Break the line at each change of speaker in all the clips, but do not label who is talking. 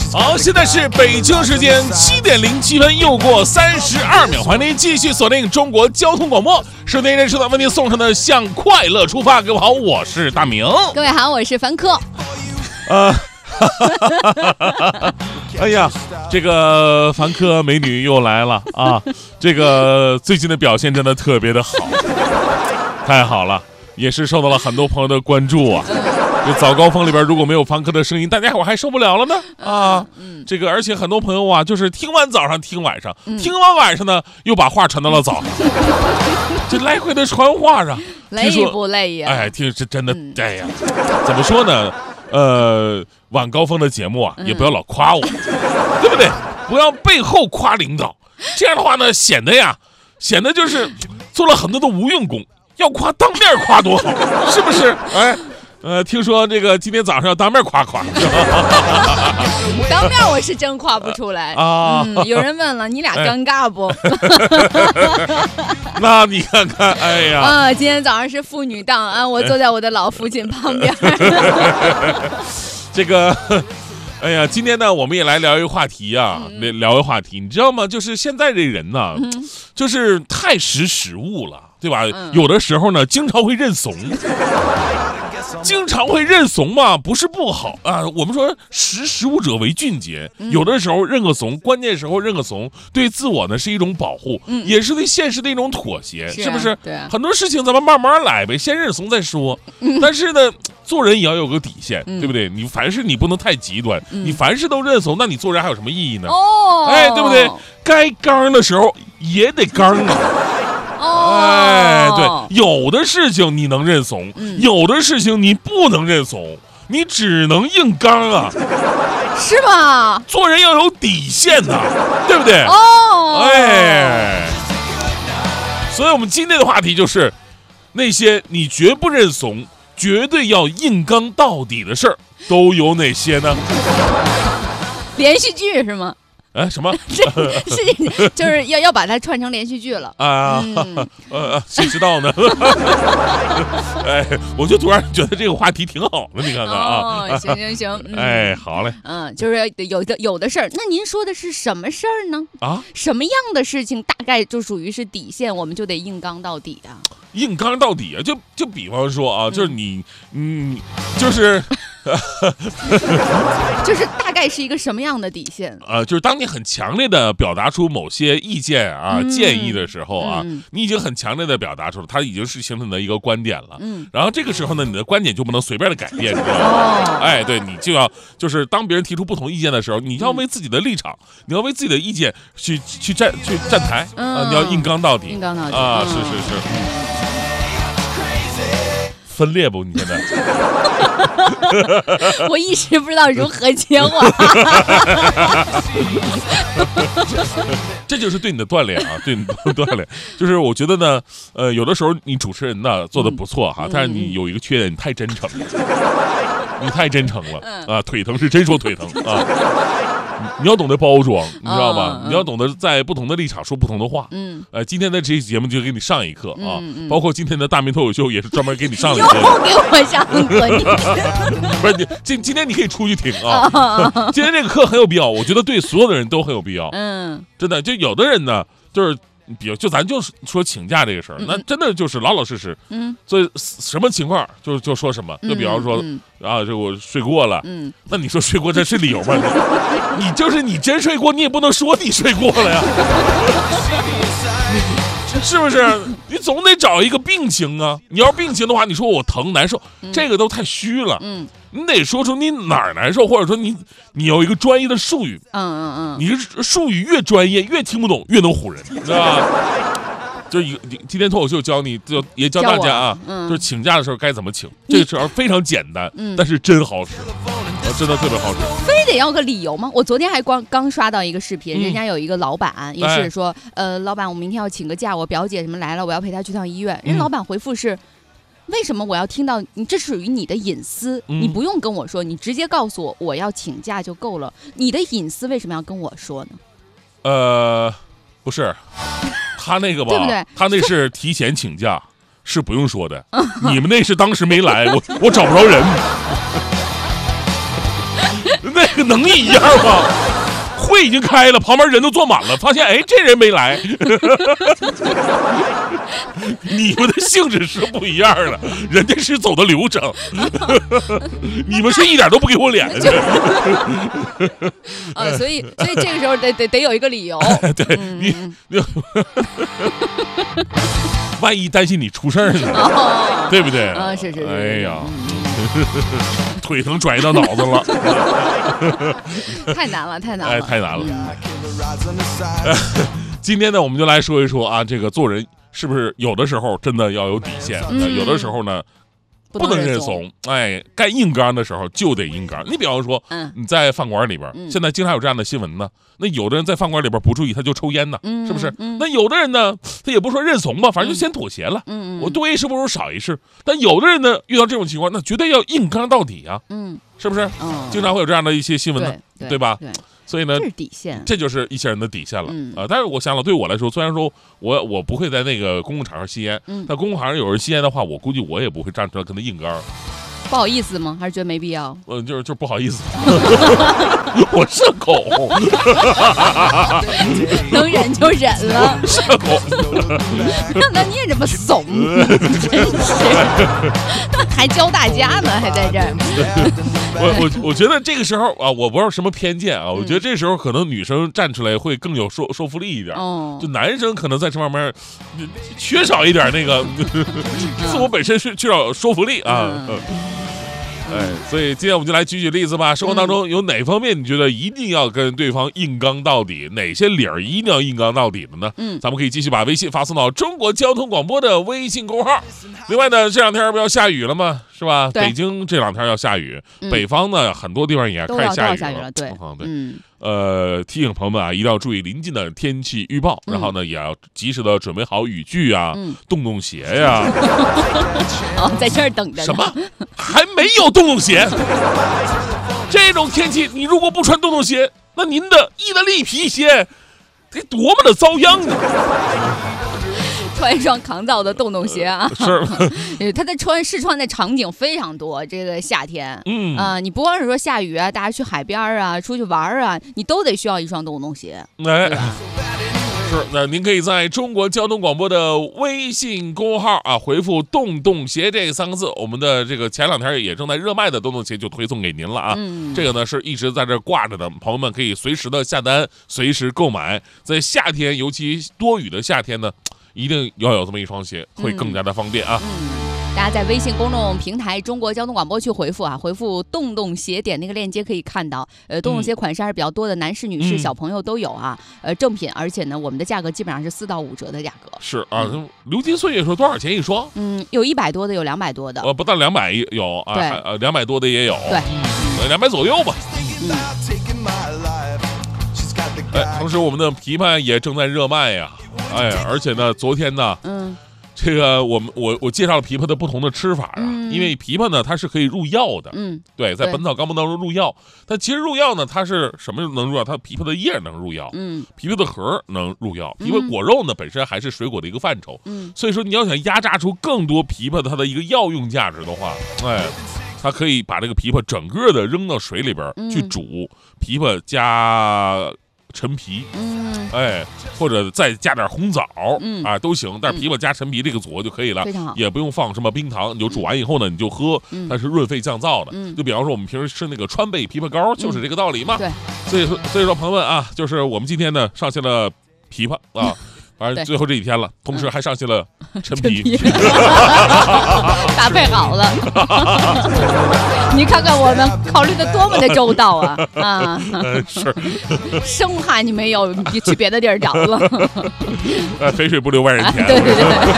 好，现在是北京时间7:07，又过32秒，欢迎您继续锁定中国交通广播，收听人收到为您送上的向快乐出发。各位好，我是大明。
各位好，我是凡客。
哎呀，这个凡客美女又来了啊！这个最近的表现真的特别的好，太好了，也是受到了很多朋友的关注啊。这早高峰里边如果没有凡客的声音，大家伙还受不了了呢啊！这个而且很多朋友啊，就是听完早上听晚上，听完晚上呢又把话传到了早上，这来回的传话上，
累不累呀？
哎，听是真的，哎呀，怎么说呢？晚高峰的节目啊，也不要老夸我，对不对？不要背后夸领导，这样的话呢，显得就是做了很多的无用功。要夸当面夸多好，是不是？哎，听说这个今天早上要当面夸，
当面我是真夸不出来啊。有人问了，你俩尴尬不？
那你看看，哎呀，
今天早上是妇女档啊，我坐在我的老父亲旁边。
这个，哎呀，今天呢，我们也来聊一个话题啊，聊一个话题，你知道吗？就是现在这人呢，就是太识物了，对吧？有的时候呢，经常会认怂。经常会认怂嘛，不是不好啊。我们说识物者为俊杰，有的时候认个怂，关键时候认个怂，对自我呢是一种保护，也是对现实的一种妥协，是不是？
对啊。
很多事情咱们慢慢来呗，先认怂再说。但是呢，做人也要有个底线，对不对？你凡事你不能太极端，你凡事都认怂，那你做人还有什么意义呢？哎，对不对？该刚的时候也得刚啊。哎，对，有的事情你能认怂，有的事情你不能认怂，你只能硬刚啊，
是吧？
做人要有底线呐，对不对？哎，所以我们今天的话题就是那些你绝不认怂、绝对要硬刚到底的事儿都有哪些呢？
连续剧是吗？
哎，什么？
是就是要把它串成连续剧了啊！
谁知道呢？哎，我就突然觉得这个话题挺好的，你看看啊！
行，
哎，好嘞。
就是有的事儿，那您说的是什么事儿呢？啊，什么样的事情大概就属于是底线，我们就得硬刚到底啊？
硬刚到底啊！就比方说啊，就是你，就是
大概是一个什么样的底线？
就是当你很强烈的表达出某些意见啊、建议的时候啊，你已经很强烈的表达出了，它已经是形成了一个观点了。然后这个时候呢，你的观点就不能随便的改变，你知道吗？哎，对，你就要就是当别人提出不同意见的时候，你要为自己的立场，你要为自己的意见去站台啊，你要硬刚到底。
硬刚到底
啊，是。分裂不？你现在
我一时不知道如何接话。
这就是对你的锻炼啊，对你的锻炼。就是我觉得呢，有的时候你主持人呢做得不错哈，但是你有一个缺点，你太真诚了，你太真诚了啊，腿疼是真说腿疼啊。你要懂得包装，你知道吗？你要懂得在不同的立场说不同的话。今天的这期节目就给你上一课啊，包括今天的大明脱口秀也是专门给你上一课。
又给我上课，
不是你今天你可以出去听啊。今天这个课很有必要，我觉得对所有的人都很有必要。真的，就有的人呢，就是比如就咱就说请假这个事儿，那真的就是老老实实，所以什么情况就说什么，就比方说啊，这我睡过了，那你说睡过这是理由吗？你就是你真睡过，你也不能说你睡过了呀，是不是？你总得找一个病情啊。你要病情的话，你说我疼难受，这个都太虚了。你得说出你哪儿难受，或者说你有一个专业的术语。你术语越专业，越听不懂，越能唬人，知道吧？就今天脱口秀教你，也教大家啊，就是请假的时候该怎么请。这个事儿非常简单，但是真好使，真的特别好使。
非得要个理由吗？我昨天还刚刷到一个视频，人家有一个老板也是说，老板我明天要请个假，我表姐什么来了，我要陪她去趟医院。人老板回复是，为什么我要听到你？这属于你的隐私，你不用跟我说，你直接告诉我我要请假就够了。你的隐私为什么要跟我说呢？
不是。他那个吧，
对不对？
他那是提前请假，是不用说的。你们那是当时没来，我找不着人。那个能一样吗？会已经开了，旁边人都坐满了，发现哎，这人没来。你们的性质是不一样的，人家是走的流程，你们是一点都不给我脸。
所以这个时候得有一个理由。
对你，万一担心你出事儿呢，对不对？
是。
哎呀。腿疼拽到脑子了，
太难了。
哎，太难了。今天呢，我们就来说一说啊，这个做人是不是有的时候真的要有底线，有的时候呢不能认怂。哎，该硬刚的时候就得硬刚。你比方说，你在饭馆里边，现在经常有这样的新闻呢。那有的人在饭馆里边不注意，他就抽烟呢，是不是？那有的人呢，他也不说认怂吧，反正就先妥协了。我多一事不如少一事。但有的人呢，遇到这种情况，那绝对要硬刚到底啊。是不是？经常会有这样的一些新闻呢，对吧？
对。
所以呢，
这是底线，
这就是一些人的底线了但是我想了，对我来说，虽然说我不会在那个公共场合吸烟，但公共场合有人吸烟的话，我估计我也不会站出来跟他硬刚。
不好意思吗？还是觉得没必要？
就是不好意思，我社恐，
能忍就忍了。
社恐，
那你也这么怂，真是，还教大家呢，还在这儿。
我觉得这个时候啊，我不知道什么偏见啊，我觉得这时候可能女生站出来会更有说服力一点，就男生可能在这方面缺少一点那个自我本身是缺少说服力啊。哎，所以今天我们就来举例子吧。生活当中有哪方面你觉得一定要跟对方硬刚到底，哪些理儿一定要硬刚到底的呢？咱们可以继续把微信发送到中国交通广播的微信公号。另外呢，这两天不要下雨了吗？是吧？北京这两天要下雨，北方呢很多地方也开始下雨了。
对，
提醒朋友们啊，一定要注意临近的天气预报，然后呢也要及时的准备好雨具啊，洞鞋呀。
在这儿等着。
什么？还没有洞鞋？这种天气，你如果不穿洞鞋，那您的意大利皮鞋得多么的遭殃啊！
穿一双抗造的洞鞋啊，
是，
它的试穿的场景非常多。这个夏天，你不光是说下雨啊，大家去海边啊，出去玩啊，你都得需要一双洞鞋。
哎，是，那您可以在中国交通广播的微信公号啊，回复洞鞋这3个字，我们的这个前两天也正在热卖的洞鞋就推送给您了啊。这个呢是一直在这挂着的，朋友们可以随时的下单，随时购买。在夏天，尤其多雨的夏天呢，一定要有这么一双鞋，会更加的方便啊。
大家在微信公众平台中国交通广播去回复啊，回复洞鞋，点那个链接可以看到，洞鞋款式还是比较多的，男士、女士、小朋友都有啊，正品，而且呢，我们的价格基本上是4到5折的价格。
是啊，流金岁月说多少钱一双？
有100多的，有200多的，
不到200有啊，200多的也有，
对
，200左右吧。同时我们的琵琶也正在热卖呀，而且呢，昨天呢，这个我介绍了琵琶的不同的吃法啊，因为琵琶呢它是可以入药的，对，在《本草纲目》当中入药，但其实入药呢，它是什么能入药？它琵琶的叶能入药，琵琶的核能入药，琵琶果肉呢本身还是水果的一个范畴，所以说你要想压榨出更多琵琶的它的一个药用价值的话，它可以把这个琵琶整个的扔到水里边去煮，琵琶加陈皮，或者再加点红枣，都行。但是琵琶加陈皮这个组合就可以了，也不用放什么冰糖，你就煮完以后呢，你就喝，它是润肺降燥的。就比方说我们平时吃那个川贝枇杷膏，就是这个道理嘛。
对，
所以说朋友们啊，就是我们今天呢上线了枇杷啊。反正最后这几天了，同时还上线了陈皮，
搭配好了。你看看我们考虑的多么的周到啊！
是，
生怕你没有，你去别的地儿找了。
肥水不流外人田。
对。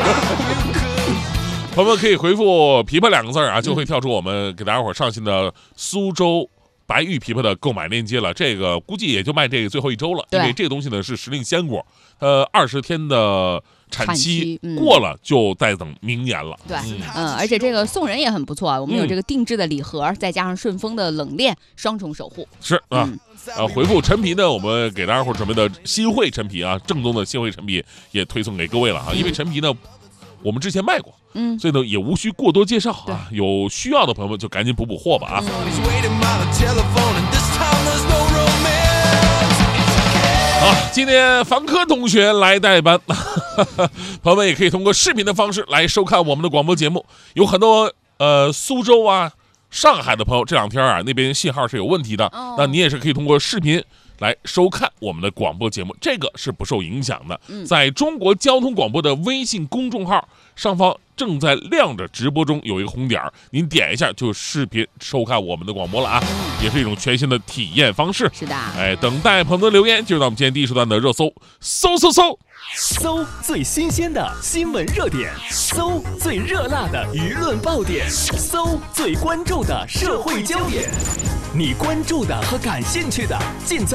朋友们可以回复枇杷2个字啊，就会跳出我们给大家伙上新的苏州白玉枇杷的购买链接了。这个估计也就卖这个最后1周了，因为这个东西呢是时令鲜果，20天的产期过了就再等明年了。
对，而且这个送人也很不错啊，我们有这个定制的礼盒，再加上顺丰的冷链，双重守护。
是啊，回复陈皮呢，我们给大家伙准备的新会陈皮啊，正宗的新会陈皮也推送给各位了啊，因为陈皮呢我们之前卖过，所以呢也无需过多介绍啊，有需要的朋友们就赶紧补货吧啊。 今天房科同学来代班，朋友们也可以通过视频的方式来收看我们的广播节目。有很多苏州啊、上海的朋友这2天啊那边信号是有问题的，那你也是可以通过视频来收看我们的广播节目，这个是不受影响的。在中国交通广播的微信公众号上方正在亮着直播中有一个红点，您点一下就视频收看我们的广播了啊，也是一种全新的体验方式。
是的，
等待朋友的留言，进入到我们今天第1时段的热搜，
搜最新鲜的新闻热点，搜最热辣的舆论爆点，搜最关注的社会焦点，你关注的和感兴趣的尽在